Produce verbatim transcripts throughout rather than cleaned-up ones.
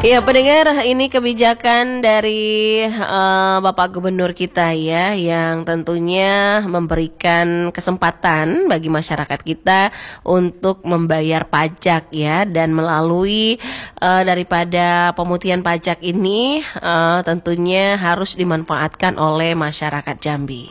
Ya pendengar, ini kebijakan dari uh, Bapak Gubernur kita ya, yang tentunya memberikan kesempatan bagi masyarakat kita untuk membayar pajak ya, dan melalui uh, daripada pemutihan pajak ini uh, tentunya harus dimanfaatkan oleh masyarakat Jambi.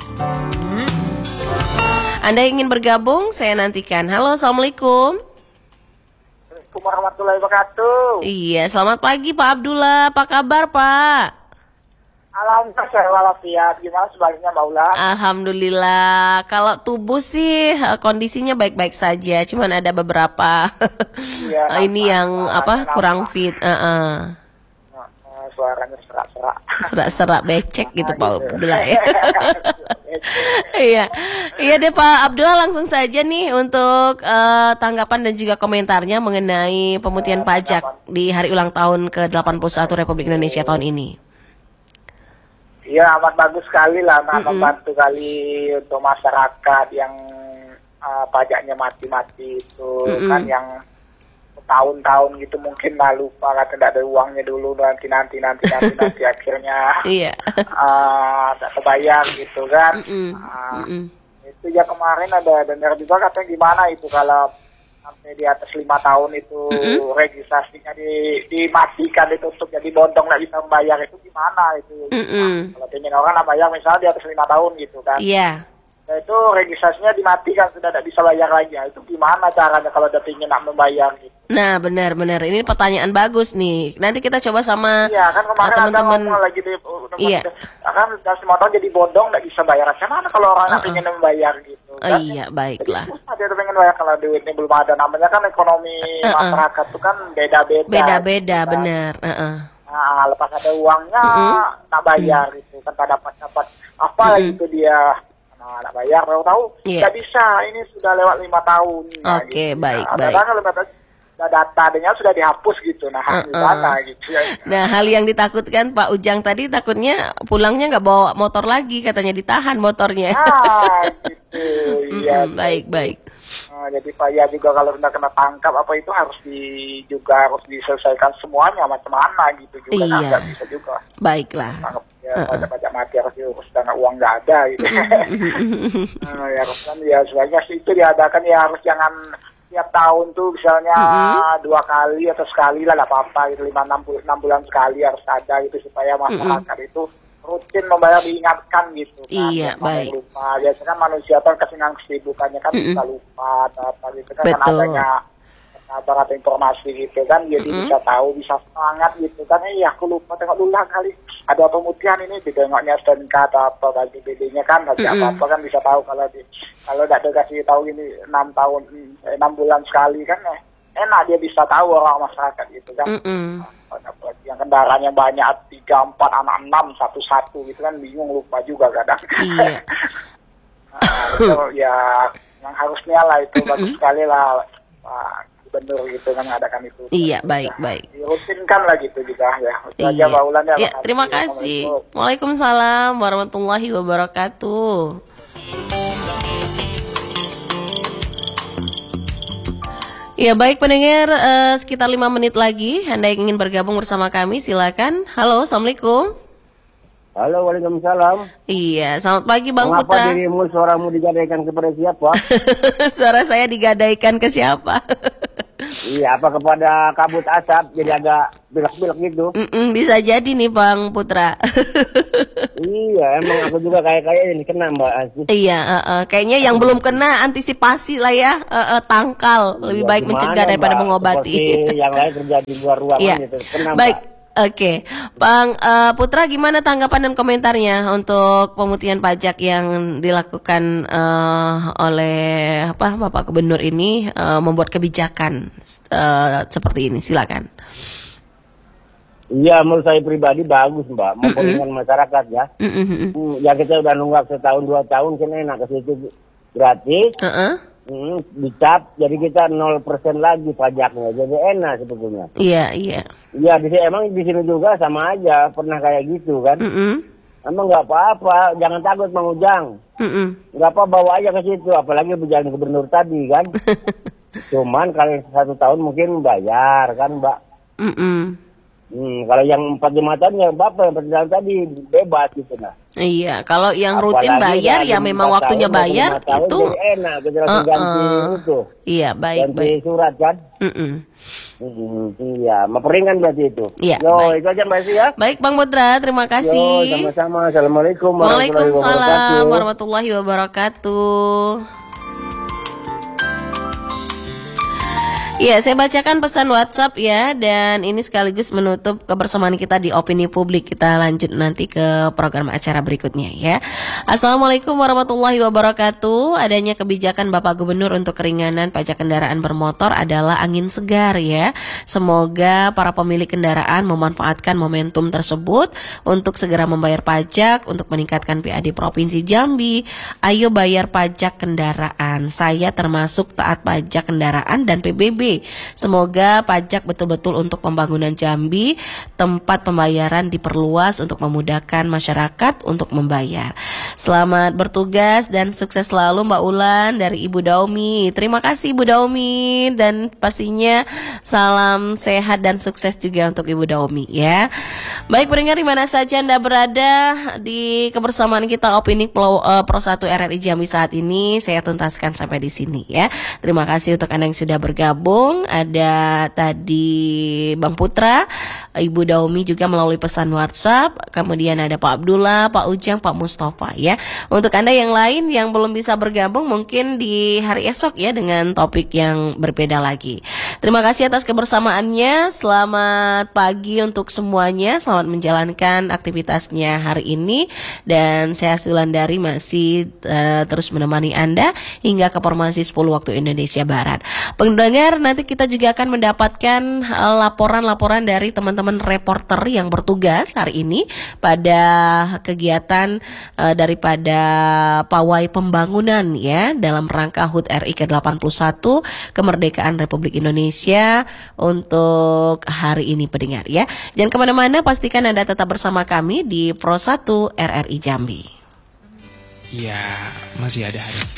Anda ingin bergabung? Saya nantikan. Halo, assalamualaikum. Assalamualaikum warahmatullahi wabarakatuh. Iya, selamat pagi Pak Abdullah. Apa kabar Pak? Alhamdulillah sehat walafiat. Gimana sebaliknya Mbak Ula? Alhamdulillah. Kalau tubuh sih kondisinya baik-baik saja. Cuman ada beberapa Iya, ini yang apa kurang fit. Uh-uh. Suaranya serak-serak. Serak-serak becek gitu Pak Abdullah ya. Iya, iya deh Pak Abdullah, langsung saja nih untuk uh, tanggapan dan juga komentarnya mengenai pemutihan pajak di hari ulang tahun ke delapan puluh satu Republik Indonesia tahun ini. Iya, amat bagus sekali lah, amat Mm-mm. membantu kali untuk masyarakat yang uh, pajaknya mati-mati itu. Mm-mm. Kan yang tahun-tahun gitu mungkin lah lupa, kata tidak ada uangnya dulu, nanti nanti nanti nanti nanti akhirnya Iya. uh, tak kebayang gitu kan. Mm-mm. Uh, Mm-mm. Itu ya kemarin ada dengar juga katanya gimana itu kalau sampai di atas lima tahun itu Mm-mm. registrasinya di, dimatikan itu untuk jadi bondong nggak bisa membayar, itu gimana itu? Mm-mm. Nah, kalau ingin orang nggak bayar misalnya di atas lima tahun gitu kan. Iya. Nah, itu registrasinya dimatikan, sudah tidak bisa bayar lagi. Itu gimana caranya kalau udah ingin nak membayar gitu? Nah, benar-benar ini pertanyaan bagus nih. Nanti kita coba sama Iya kan kemarin uh, teman-teman. ada ngomong lagi di uh, Iya. kan sudah lima tahun jadi bodong nggak bisa bayar. Gimana kalau orang Uh-uh. uh ingin membayar gitu? Oh, Kan? iya, baiklah. Jadi susah dia tuh pengen bayar kalau duitnya belum ada. Namanya kan ekonomi Uh-uh. masyarakat tuh kan beda-beda. Beda-beda, gitu kan. benar. Uh-uh. Nah, lepas ada uangnya Mm-mm. tak bayar itu kan tak dapat dapat apa Mm-mm. gitu dia. Nah, tak bayar, tahu tahu Iya. nggak bisa. Ini sudah lewat lima tahun. Nah, Oke, gitu. baik, Nah, baik. kadang kalau data data dengan sudah dihapus gitu. Nah, Uh-uh. gimana gitu ya. Nah, hal yang ditakutkan Pak Ujang tadi, takutnya pulangnya nggak bawa motor lagi, katanya ditahan motornya. Ah, gitu. Iya. Mm-mm, baik, baik. Nah, jadi Pak ya juga kalau sudah kena tangkap apa itu harus di juga harus diselesaikan semuanya macam mana gitu juga. Nah, Iya. nggak bisa juga. Baiklah. Tangkap ya, Uh-uh. pajak-pajak mati harus diurus karena uang nggak ada gitu. Nah, ya harus kan ya sebenarnya sih itu diadakan ya harus jangan tiap tahun tuh misalnya Mm-mm. dua kali atau sekali lah nggak apa-apa gitu, lima enam bulan enam bulan sekali harus ada gitu supaya masyarakat itu rutin membayar, diingatkan gitu kan. Iya, Jangan baik. lupa. Biasanya kan manusia kan kesenangan kesibukannya kan Mm-mm. bisa lupa atau apa gitu kan, kan Betul. adanya kabar atau informasi gitu kan, jadi Mm-mm. bisa tahu, bisa semangat gitu kan. Iya, aku lupa tengok dulu lah kali ada pemutihan ini, ditengoknya S T N K atau apa bagi B D-nya kan, bagi Mm-mm. apa-apa kan bisa tahu. Kalau di kalau tidak dikasih tahu ini enam tahun eh, enam bulan sekali kan eh, enak dia bisa tahu orang masyarakat gitu kan. Mm-mm. Apalagi yang kendaraannya banyak tiga empat anak enam satu satu gitu kan, bingung lupa juga kadang. Iya. Nah, itu ya yang harusnya lah itu bagus sekali lah Pak Gubernur gitu kan mengadakan itu. Iya, baik, baik. Dirutinkan lah gitu juga ya. Itu aja Iya. Mbak Ulan ya. Ya, terima kasih. Waalaikumsalam warahmatullahi wabarakatuh. Ya, baik pendengar, eh, sekitar lima menit lagi Anda yang ingin bergabung bersama kami silakan. Halo, assalamualaikum. Halo, waalaikumsalam. Iya, selamat pagi Bang Mengapa Putra. dirimu suaramu digadaikan kepada siapa? Suara saya digadaikan ke siapa? Iya, apa kepada kabut asap jadi agak bilek-bilek gitu? Mm-mm, bisa jadi nih Bang Putra. Iya, emang aku juga kayak-kayak ini kena Mbak Asy. Iya, uh, uh, kayaknya yang belum kena antisipasi lah ya, uh, uh, tangkal. Lebih Iya, baik gimana, mencegah daripada Mbak? mengobati. Seperti yang lain terjadi di luar ruangan Iya, gitu. Kena, baik. Mbak. Oke, Bang uh, Putra, gimana tanggapan dan komentarnya untuk pemutihan pajak yang dilakukan uh, oleh apa Bapak Gubernur ini uh, membuat kebijakan uh, seperti ini? Silakan. Iya, menurut saya pribadi bagus Mbak, memperhatikan masyarakat ya. Mm-mm. Hmm, ya kita udah nunggak setahun dua tahun, kan enak ke situ gratis. Uh-uh. Hmm, dicap, jadi kita nol persen lagi pajaknya, jadi enak sebetulnya. Iya, iya. Iya, di sini emang di sini juga sama aja, pernah kayak gitu kan. Mm-mm. Emang nggak apa-apa, jangan takut Mang Ujang. Mm-mm. Nggak apa, bawa aja ke situ, apalagi berjalan gubernur tadi kan. Cuman kali satu tahun mungkin bayar kan Mbak. Mm-mm. Hmm, kalau yang empat lima tahun ya Bapak yang empat tahun tadi bebas gitu nah. Iya, kalau yang rutin Apalagi bayar yang ya memang empat waktunya tahun, bayar lima tahun itu jadi enak kita langsung uh-uh. ganti itu. Iya, baik ganti baik. surat kan. Mm-mm. Hmm, iya, maperingan berarti itu. Iya, Yo, baik. itu aja Mbak Desi ya. Baik Bang Putra, terima kasih. Yo, sama-sama. Assalamualaikum warahmatullahi Waalaikumsalam wabarakatuh. warahmatullahi wabarakatuh. Ya, saya bacakan pesan WhatsApp ya, dan ini sekaligus menutup kebersamaan kita di Opini Publik. Kita lanjut nanti ke program acara berikutnya ya. Assalamualaikum warahmatullahi wabarakatuh. Adanya kebijakan Bapak Gubernur untuk keringanan pajak kendaraan bermotor adalah angin segar ya. Semoga para pemilik kendaraan memanfaatkan momentum tersebut untuk segera membayar pajak untuk meningkatkan P A D Provinsi Jambi. Ayo bayar pajak kendaraan. Saya termasuk taat pajak kendaraan dan P B B. Semoga pajak betul-betul untuk pembangunan Jambi. Tempat pembayaran diperluas untuk memudahkan masyarakat untuk membayar. Selamat bertugas dan sukses selalu Mbak Ulan dari Ibu Daumi. Terima kasih Ibu Daumi, dan pastinya salam sehat dan sukses juga untuk Ibu Daumi ya. Baik pendengar di mana saja Anda berada di kebersamaan kita Opini Pro, uh, Pro satu R R I Jambi saat ini, saya tuntaskan sampai di sini ya. Terima kasih untuk Anda yang sudah bergabung. Ada tadi Bang Putra, Ibu Daumi juga melalui pesan WhatsApp. Kemudian ada Pak Abdullah, Pak Ujang, Pak Mustafa ya. Untuk Anda yang lain yang belum bisa bergabung, mungkin di hari esok ya dengan topik yang berbeda lagi. Terima kasih atas kebersamaannya. Selamat pagi untuk semuanya. Selamat menjalankan aktivitasnya hari ini. Dan saya Stilandari masih uh, terus menemani Anda hingga ke formasi sepuluh waktu Indonesia Barat. Pendengar, nanti kita juga akan mendapatkan uh, laporan-laporan dari teman-teman reporter yang bertugas hari ini pada kegiatan uh, daripada pawai pembangunan ya dalam rangka H U T R I ke delapan puluh satu kemerdekaan Republik Indonesia untuk hari ini pendengar ya. Jangan kemana-mana, pastikan Anda tetap bersama kami di Pro satu R R I Jambi. Ya, masih ada hari.